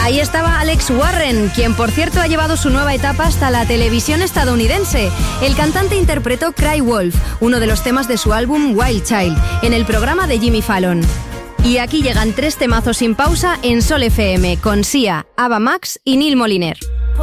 Ahí estaba Alex Warren, quien por cierto ha llevado su nueva etapa hasta la televisión estadounidense. El cantante interpretó Cry Wolf, uno de los temas de su álbum Wild Child, en el programa de Jimmy Fallon. Y aquí llegan 3 temazos sin pausa en Sol FM, con Sia, Ava Max y Neil Moliner.